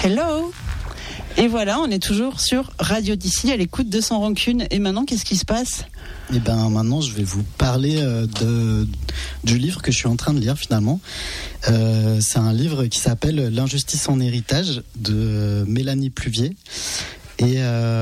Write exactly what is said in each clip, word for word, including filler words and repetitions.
Hello. Et voilà, on est toujours sur Radio D'ici à l'écoute de Sans Rancune. Et maintenant, qu'est-ce qui se passe ? Et ben maintenant, je vais vous parler euh, de, du livre que je suis en train de lire finalement. Euh, c'est un livre qui s'appelle L'injustice en héritage de Mélanie Pluvier. Et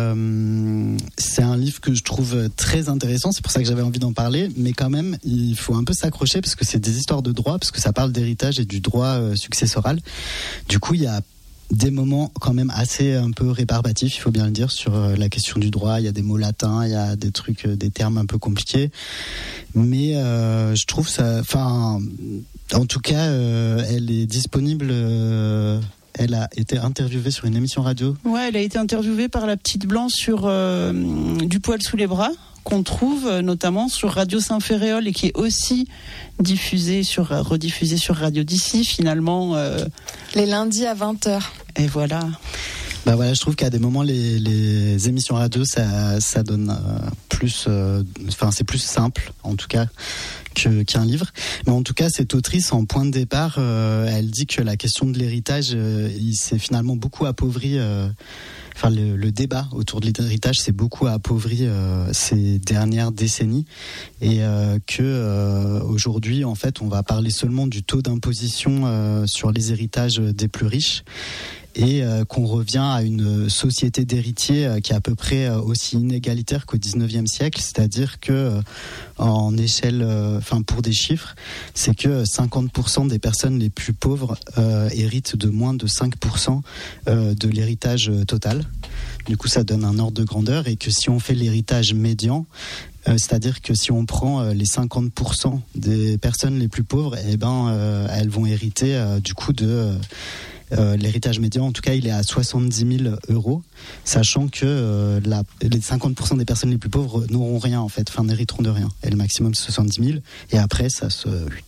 euh, c'est un livre que je trouve très intéressant, c'est pour ça que j'avais envie d'en parler, mais quand même il faut un peu s'accrocher parce que c'est des histoires de droit, parce que ça parle d'héritage et du droit euh, successoral. Du coup, il y a des moments quand même assez un peu rébarbatifs, il faut bien le dire, sur la question du droit. Il y a des mots latins, il y a des trucs, des termes un peu compliqués, mais euh, je trouve ça, enfin, en tout cas, euh, elle est disponible. Euh, Elle a été interviewée sur une émission radio. Ouais, elle a été interviewée par la petite Blanche sur euh, Du poil sous les bras, qu'on trouve euh, notamment sur Radio Saint-Ferréol et qui est aussi diffusée sur, rediffusée sur Radio D'ici finalement. Euh... Les lundis à vingt heures. Et voilà. Bah voilà, je trouve qu'à des moments les, les émissions radio ça, ça donne euh, plus, enfin euh, c'est plus simple en tout cas que, qu'un livre. Mais en tout cas, cette autrice en point de départ, euh, elle dit que la question de l'héritage, euh, il s'est finalement beaucoup appauvri. Euh, Enfin, le, le débat autour de l'héritage s'est beaucoup appauvri euh, ces dernières décennies et euh, que euh, aujourd'hui, en fait, on va parler seulement du taux d'imposition euh, sur les héritages des plus riches. Et euh, qu'on revient à une société d'héritiers euh, qui est à peu près euh, aussi inégalitaire qu'au dix-neuvième siècle, c'est-à-dire que euh, en échelle, enfin euh, pour des chiffres, c'est que cinquante pour cent des personnes les plus pauvres euh, héritent de moins de cinq pour cent euh, de l'héritage total. Du coup, ça donne un ordre de grandeur, et que si on fait l'héritage médian, Euh, c'est-à-dire que si on prend euh, les cinquante pour cent des personnes les plus pauvres, eh ben, euh, elles vont hériter euh, du coup de euh, euh, l'héritage médian. En tout cas, il est à soixante-dix mille euros, sachant que euh, la, les cinquante pour cent des personnes les plus pauvres n'auront rien en fait, enfin n'hériteront de rien. Et le maximum c'est soixante-dix mille, et après ça se,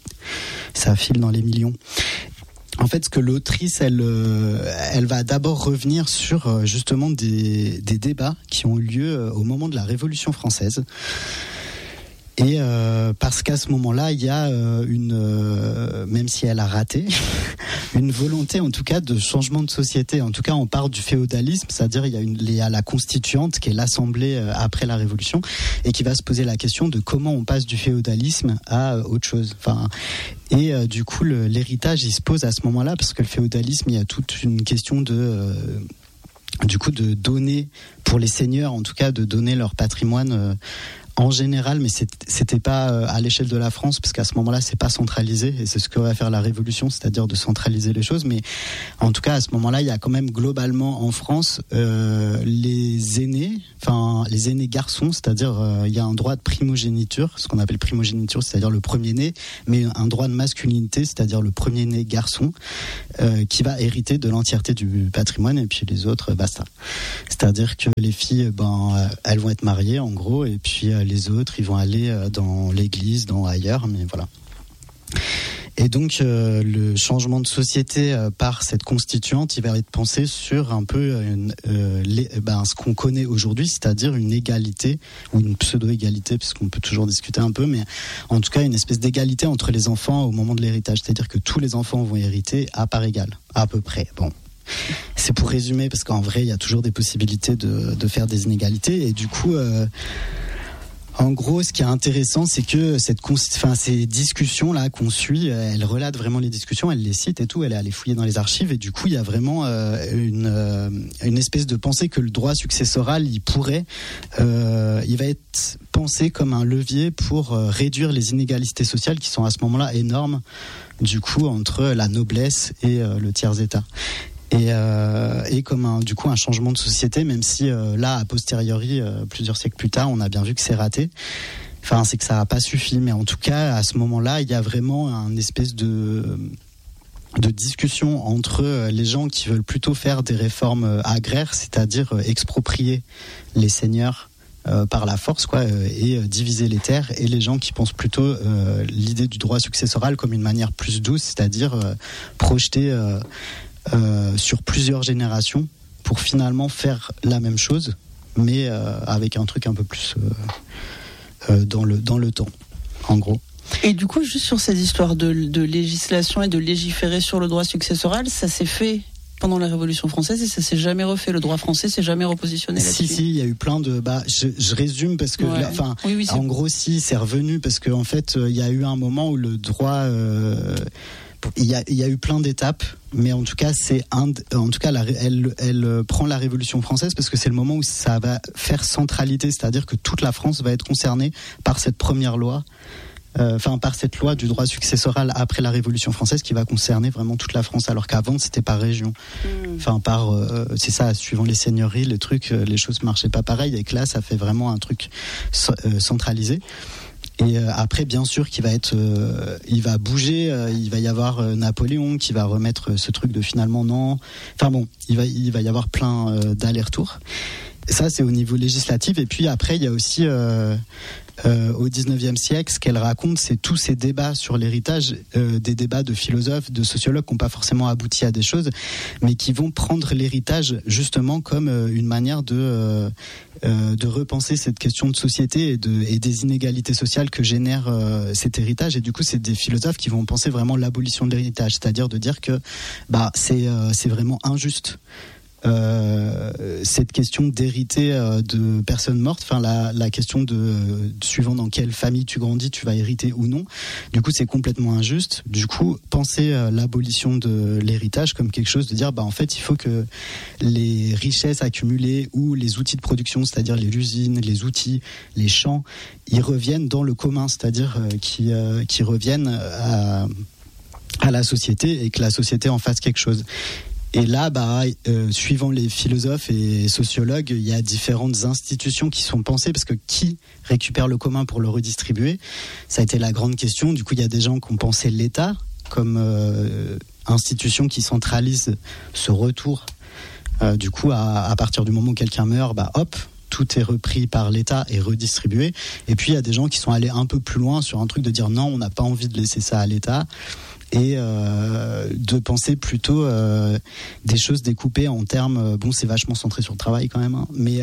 ça file dans les millions. En fait, ce que l'autrice, elle, elle va d'abord revenir sur justement des, des débats qui ont eu lieu au moment de la Révolution française. Et euh, parce qu'à ce moment-là, il y a euh, une, euh, même si elle a raté, une volonté en tout cas de changement de société. En tout cas, on part du féodalisme, c'est-à-dire il y a, une, il y a la constituante qui est l'Assemblée euh, après la Révolution, et qui va se poser la question de comment on passe du féodalisme à euh, autre chose. Enfin, et euh, du coup, le, l'héritage, il se pose à ce moment-là, parce que le féodalisme, il y a toute une question de... Euh, du coup, de donner, pour les seigneurs en tout cas, de donner leur patrimoine... Euh, en général, mais c'était pas à l'échelle de la France, parce qu'à ce moment-là, c'est pas centralisé, et c'est ce que va faire la Révolution, c'est-à-dire de centraliser les choses. Mais en tout cas, à ce moment-là, il y a quand même globalement en France euh, les aînés, enfin les aînés garçons, c'est-à-dire euh, il y a un droit de primogéniture, ce qu'on appelle primogéniture, c'est-à-dire le premier-né, mais un droit de masculinité, c'est-à-dire le premier-né garçon, euh, qui va hériter de l'entièreté du patrimoine, et puis les autres, basta. C'est-à-dire que les filles, ben, elles vont être mariées en gros, et puis euh, les autres, ils vont aller dans l'église, dans ailleurs, mais voilà. Et donc, euh, le changement de société euh, par cette constituante, il va être pensé sur un peu une, euh, les, ben, ce qu'on connaît aujourd'hui, c'est-à-dire une égalité, ou une pseudo-égalité, parce qu'on peut toujours discuter un peu, mais en tout cas, une espèce d'égalité entre les enfants au moment de l'héritage. C'est-à-dire que tous les enfants vont hériter à part égale, à peu près. Bon. C'est pour résumer, parce qu'en vrai, il y a toujours des possibilités de, de faire des inégalités, et du coup... Euh, En gros, ce qui est intéressant, c'est que cette, enfin, ces discussions-là qu'on suit, elle relate vraiment les discussions, elle les cite et tout, elle est allée fouiller dans les archives, et du coup, il y a vraiment euh, une, euh, une espèce de pensée que le droit successoral, il pourrait, euh, il va être pensé comme un levier pour euh, réduire les inégalités sociales qui sont à ce moment-là énormes, du coup, entre la noblesse et euh, le tiers-état. Et, euh, et comme un, du coup un changement de société, même si euh, là a posteriori euh, plusieurs siècles plus tard on a bien vu que c'est raté, enfin c'est que ça n'a pas suffi, mais en tout cas à ce moment-là il y a vraiment un espèce de de discussion entre les gens qui veulent plutôt faire des réformes agraires, c'est-à-dire exproprier les seigneurs Euh, par la force, quoi, euh, et euh, diviser les terres, et les gens qui pensent plutôt euh, l'idée du droit successoral comme une manière plus douce, c'est-à-dire euh, projeter euh, euh, sur plusieurs générations pour finalement faire la même chose, mais euh, avec un truc un peu plus euh, euh, dans le dans le temps, en gros. Et du coup, juste sur ces histoires de, de législation et de légiférer sur le droit successoral, ça s'est fait pendant la Révolution française et ça s'est jamais refait. Le droit français s'est jamais repositionné là-dessus. Si, si, il y a eu plein de... Bah, je, je résume parce que, ouais. enfin, oui, oui, en gros, si, c'est revenu parce qu'en en fait, il y a eu un moment où le droit... Euh, il, y a, il y a eu plein d'étapes, mais en tout cas, c'est un, en tout cas, la, elle, elle prend la Révolution française parce que c'est le moment où ça va faire centralité, c'est-à-dire que toute la France va être concernée par cette première loi. Enfin, euh, par cette loi du droit successoral après la Révolution française qui va concerner vraiment toute la France, alors qu'avant c'était par région. Enfin, mmh. par, euh, c'est ça, suivant les seigneuries, les trucs, les choses marchaient pas pareil. Et que là, ça fait vraiment un truc euh, centralisé. Et euh, après, bien sûr, qu'il va être, euh, il va bouger. Euh, il va y avoir euh, Napoléon qui va remettre ce truc de finalement non. Enfin bon, il va, il va y avoir plein euh, d'allers-retours. Ça, c'est au niveau législatif. Et puis après, il y a aussi euh, euh, au dix-neuvième siècle, ce qu'elle raconte, c'est tous ces débats sur l'héritage, euh, des débats de philosophes, de sociologues qui n'ont pas forcément abouti à des choses, mais qui vont prendre l'héritage justement comme euh, une manière de euh, euh, de repenser cette question de société et, de, et des inégalités sociales que génère euh, cet héritage. Et du coup, c'est des philosophes qui vont penser vraiment l'abolition de l'héritage, c'est-à-dire de dire que bah c'est euh, c'est vraiment injuste. Euh, cette question d'hériter euh, de personnes mortes, enfin la, la question de euh, suivant dans quelle famille tu grandis, tu vas hériter ou non. Du coup, c'est complètement injuste. Du coup, penser euh, l'abolition de l'héritage comme quelque chose de dire, bah en fait, il faut que les richesses accumulées ou les outils de production, c'est-à-dire les usines, les outils, les champs, ils reviennent dans le commun, c'est-à-dire euh, qui euh, qui reviennent à à la société et que la société en fasse quelque chose. Et là, bah, euh, suivant les philosophes et sociologues, il y a différentes institutions qui sont pensées parce que qui récupère le commun pour le redistribuer ? Ça a été la grande question. Du coup, il y a des gens qui ont pensé l'État comme euh, institution qui centralise ce retour. Euh, du coup, à, à partir du moment où quelqu'un meurt, bah hop, tout est repris par l'État et redistribué. Et puis, il y a des gens qui sont allés un peu plus loin sur un truc de dire non, on n'a pas envie de laisser ça à l'État. Et euh, de penser plutôt euh, des choses découpées en termes, bon c'est vachement centré sur le travail quand même, hein, mais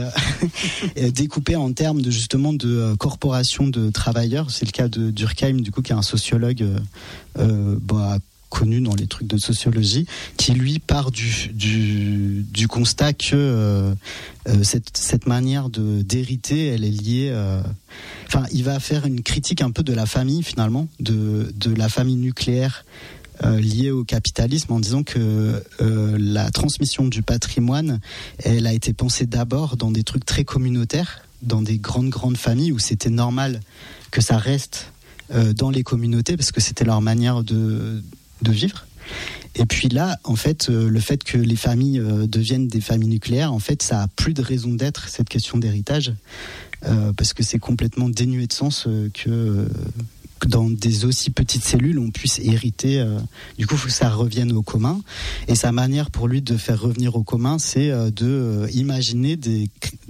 euh, découpées en termes de justement de euh, corporation de travailleurs. C'est le cas de Durkheim du coup qui est un sociologue euh, euh, bah, connu dans les trucs de sociologie, qui lui part du, du, du constat que euh, euh, cette, cette manière de, d'hériter, elle est liée... Euh, enfin, il va faire une critique un peu de la famille, finalement, de, de la famille nucléaire euh, liée au capitalisme, en disant que euh, la transmission du patrimoine, elle a été pensée d'abord dans des trucs très communautaires, dans des grandes, grandes familles où c'était normal que ça reste euh, dans les communautés, parce que c'était leur manière de... de vivre. Et puis là, en fait, euh, le fait que les familles euh, deviennent des familles nucléaires, en fait, ça a plus de raison d'être, cette question d'héritage, euh, parce que c'est complètement dénué de sens euh, que, euh, que dans des aussi petites cellules, on puisse hériter. Euh, du coup, il faut que ça revienne au commun. Et sa manière pour lui de faire revenir au commun, c'est euh, de euh, imaginer des,